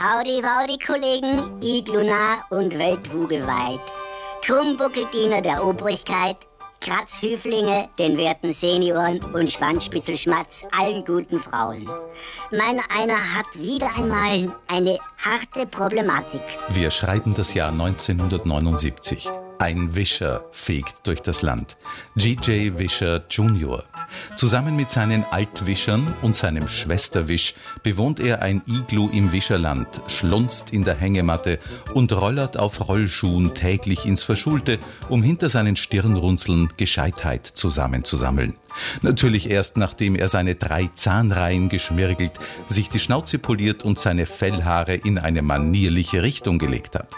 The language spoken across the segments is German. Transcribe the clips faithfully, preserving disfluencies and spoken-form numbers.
Howdy, howdy, Kollegen, iglunah und weltwugelweit. Krummbuckeldiener der Obrigkeit, Kratzhüflinge, den werten Senioren und Schwanzspitzelschmatz allen guten Frauen. Meiner einer hat wieder einmal eine harte Problematik. Wir schreiben das Jahr neunzehnhundertneunundsiebzig. Ein Wischer fegt durch das Land. G J Wischer Junior Zusammen mit seinen Altwischern und seinem Schwesterwisch bewohnt er ein Iglu im Wischerland, schlunzt in der Hängematte und rollert auf Rollschuhen täglich ins Verschulte, um hinter seinen Stirnrunzeln Gescheitheit zusammenzusammeln. Natürlich erst, nachdem er seine drei Zahnreihen geschmirgelt, sich die Schnauze poliert und seine Fellhaare in eine manierliche Richtung gelegt hat.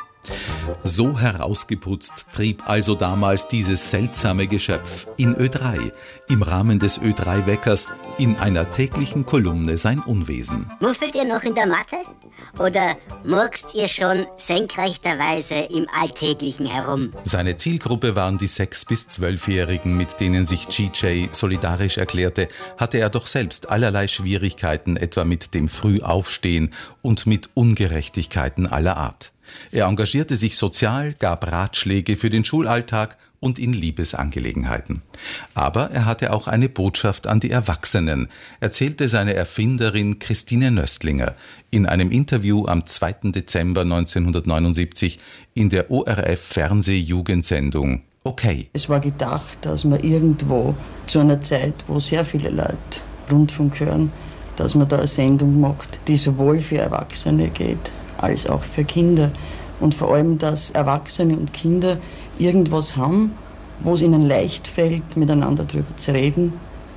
So herausgeputzt trieb also damals dieses seltsame Geschöpf in Ö drei, im Rahmen des Ö drei Weckers, in einer täglichen Kolumne sein Unwesen. Muffelt ihr noch in der Matte? Oder murkst ihr schon senkrechterweise im Alltäglichen herum? Seine Zielgruppe waren die sechs- bis zwölfjährigen, mit denen sich G J solidarisch erklärte, hatte er doch selbst allerlei Schwierigkeiten, etwa mit dem Frühaufstehen und mit Ungerechtigkeiten aller Art. Er engagierte sich sozial, gab Ratschläge für den Schulalltag und in Liebesangelegenheiten. Aber er hatte auch eine Botschaft an die Erwachsenen, erzählte seine Erfinderin Christine Nöstlinger in einem Interview am zweiten Dezember neunzehnhundertneunundsiebzig in der O R F-Fernseh-Jugendsendung Okay. Es war gedacht, dass man irgendwo zu einer Zeit, wo sehr viele Leute Rundfunk hören, dass man da eine Sendung macht, die sowohl für Erwachsene geht, als auch für Kinder. Und vor allem, dass Erwachsene und Kinder irgendwas haben, wo es ihnen leicht fällt, miteinander darüber zu reden.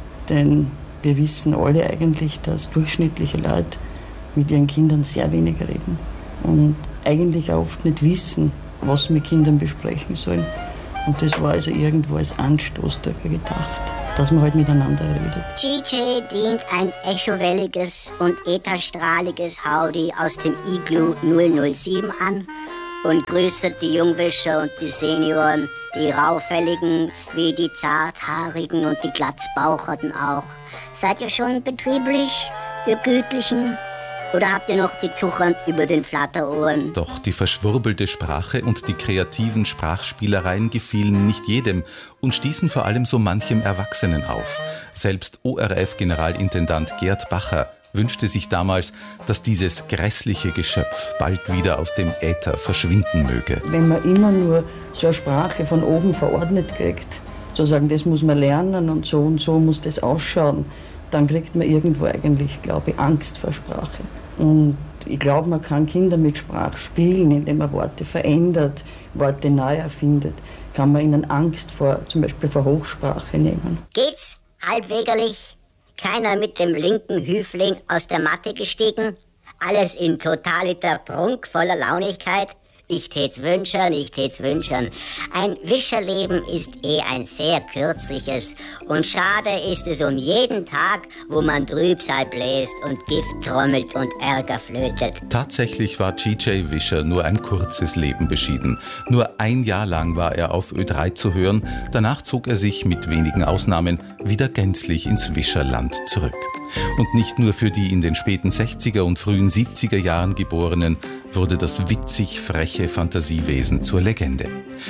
Denn wir wissen alle eigentlich, dass durchschnittliche Leute mit ihren Kindern sehr wenig reden und eigentlich auch oft nicht wissen, was sie mit Kindern besprechen sollen. Und das war also irgendwo als Anstoß dafür gedacht, dass man halt miteinander redet. G J dient ein echowelliges und ätherstrahliges Howdy aus dem Iglu null null sieben an und grüßt die Jungwischer und die Senioren, die Raufälligen wie die Zarthaarigen und die Glatzbaucherten auch. Seid ihr schon betrieblich, ihr Gütlichen? Oder habt ihr noch die Tuchern über den Flatterohren? Doch die verschwurbelte Sprache und die kreativen Sprachspielereien gefielen nicht jedem und stießen vor allem so manchem Erwachsenen auf. Selbst O R F-Generalintendant Gerd Bacher wünschte sich damals, dass dieses grässliche Geschöpf bald wieder aus dem Äther verschwinden möge. Wenn man immer nur so eine Sprache von oben verordnet kriegt, so sagen, das muss man lernen und so und so muss das ausschauen, dann kriegt man irgendwo eigentlich, glaube ich, Angst vor Sprache. Und ich glaube, man kann Kinder mit Sprache spielen, indem man Worte verändert, Worte neu erfindet. Kann man ihnen Angst vor, zum Beispiel vor Hochsprache nehmen. Geht's halbwegerlich? Keiner mit dem linken Hüfling aus der Matte gestiegen? Alles in totaliter Prunk, voller Launigkeit? Ich tät's wünschen, ich tät's wünschen. Ein Wischerleben ist eh ein sehr kürzliches und schade ist es um jeden Tag, wo man Trübsal bläst und Gift trommelt und Ärger flötet. Tatsächlich war G J Wischer nur ein kurzes Leben beschieden. Nur ein Jahr lang war er auf Ö drei zu hören, danach zog er sich mit wenigen Ausnahmen wieder gänzlich ins Wischerland zurück. Und nicht nur für die in den späten sechziger und frühen siebziger Jahren Geborenen wurde das witzig freche Fantasiewesen zur Legende.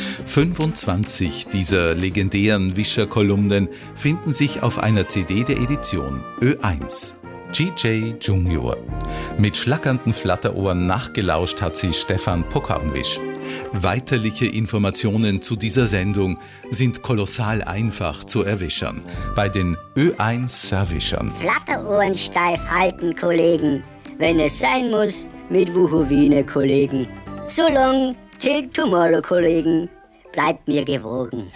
fünfundzwanzig dieser legendären Wischer-Kolumnen finden sich auf einer C D der Edition Ö eins. G J Junior Mit schlackernden Flatterohren nachgelauscht hat sie Stefan Pokamwisch. Weiterliche Informationen zu dieser Sendung sind kolossal einfach zu erwischen bei den Ö eins Servischern. Flatterohren steif halten, Kollegen. Wenn es sein muss, mit Wuchowine, Kollegen. So long, till tomorrow, Kollegen. Bleibt mir gewogen.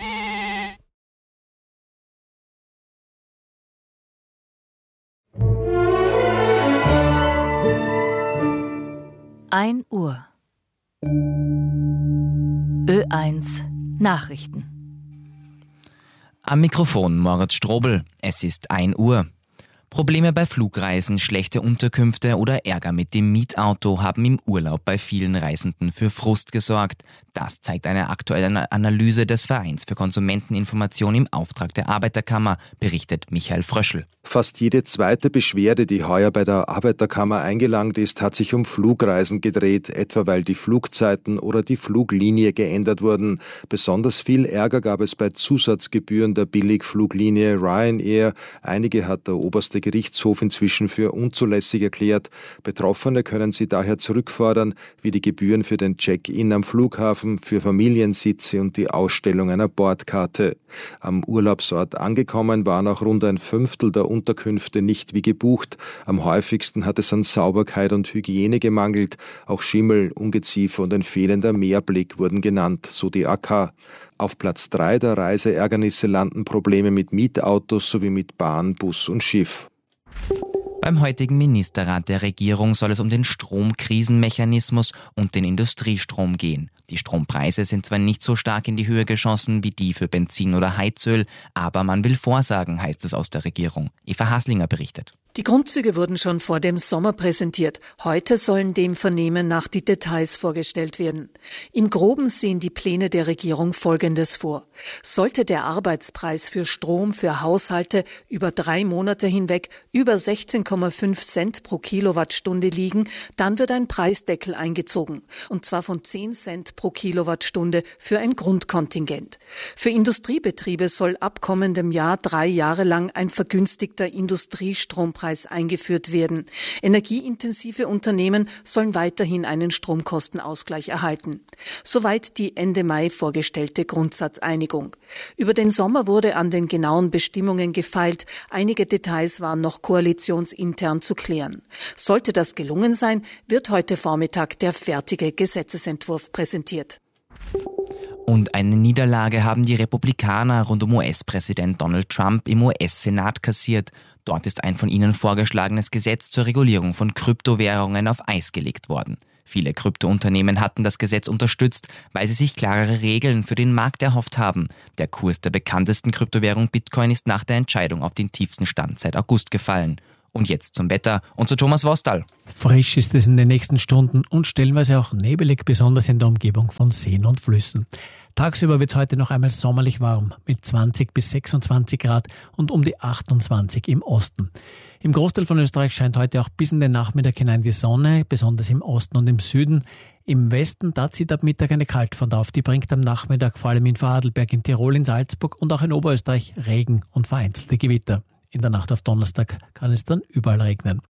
ein Uhr. Ö eins Nachrichten. Am Mikrofon Moritz Strobel. Es ist ein Uhr. Probleme bei Flugreisen, schlechte Unterkünfte oder Ärger mit dem Mietauto haben im Urlaub bei vielen Reisenden für Frust gesorgt. Das zeigt eine aktuelle Analyse des Vereins für Konsumenteninformation im Auftrag der Arbeiterkammer, berichtet Michael Fröschl. Fast jede zweite Beschwerde, die heuer bei der Arbeiterkammer eingelangt ist, hat sich um Flugreisen gedreht, etwa weil die Flugzeiten oder die Fluglinie geändert wurden. Besonders viel Ärger gab es bei Zusatzgebühren der Billigfluglinie Ryanair. Einige hat der oberste Gerichtshof inzwischen für unzulässig erklärt. Betroffene können sie daher zurückfordern, wie die Gebühren für den Check-in am Flughafen, für Familiensitze und die Ausstellung einer Bordkarte. Am Urlaubsort angekommen waren auch rund ein Fünftel der Unterkünfte nicht wie gebucht. Am häufigsten hat es an Sauberkeit und Hygiene gemangelt. Auch Schimmel, Ungeziefer und ein fehlender Meerblick wurden genannt, so die A K. Auf Platz drei der Reiseärgernisse landen Probleme mit Mietautos sowie mit Bahn, Bus und Schiff. Beim heutigen Ministerrat der Regierung soll es um den Stromkrisenmechanismus und den Industriestrom gehen. Die Strompreise sind zwar nicht so stark in die Höhe geschossen wie die für Benzin oder Heizöl, aber man will vorsagen, heißt es aus der Regierung. Eva Haslinger berichtet. Die Grundzüge wurden schon vor dem Sommer präsentiert. Heute sollen dem Vernehmen nach die Details vorgestellt werden. Im Groben sehen die Pläne der Regierung Folgendes vor. Sollte der Arbeitspreis für Strom für Haushalte über drei Monate hinweg über sechzehn Komma fünf Cent pro Kilowattstunde liegen, dann wird ein Preisdeckel eingezogen. Und zwar von zehn Cent pro Kilowattstunde für ein Grundkontingent. Für Industriebetriebe soll ab kommendem Jahr drei Jahre lang ein vergünstigter Industriestrompreis eingeführt werden. Energieintensive Unternehmen sollen weiterhin einen Stromkostenausgleich erhalten. Soweit die Ende Mai vorgestellte Grundsatzeinigung. Über den Sommer wurde an den genauen Bestimmungen gefeilt. Einige Details waren noch koalitionsintern zu klären. Sollte das gelungen sein, wird heute Vormittag der fertige Gesetzesentwurf präsentiert. Und eine Niederlage haben die Republikaner rund um U S-Präsident Donald Trump im U S-Senat kassiert. Dort ist ein von ihnen vorgeschlagenes Gesetz zur Regulierung von Kryptowährungen auf Eis gelegt worden. Viele Kryptounternehmen hatten das Gesetz unterstützt, weil sie sich klarere Regeln für den Markt erhofft haben. Der Kurs der bekanntesten Kryptowährung Bitcoin ist nach der Entscheidung auf den tiefsten Stand seit August gefallen. Und jetzt zum Wetter und zu Thomas Wostal. Frisch ist es in den nächsten Stunden und stellenweise auch nebelig, besonders in der Umgebung von Seen und Flüssen. Tagsüber wird es heute noch einmal sommerlich warm mit zwanzig bis sechsundzwanzig Grad und um die achtundzwanzig im Osten. Im Großteil von Österreich scheint heute auch bis in den Nachmittag hinein die Sonne, besonders im Osten und im Süden. Im Westen, da zieht ab Mittag eine Kaltfront auf. Die bringt am Nachmittag vor allem in Vorarlberg, in Tirol, in Salzburg und auch in Oberösterreich Regen und vereinzelte Gewitter. In der Nacht auf Donnerstag kann es dann überall regnen.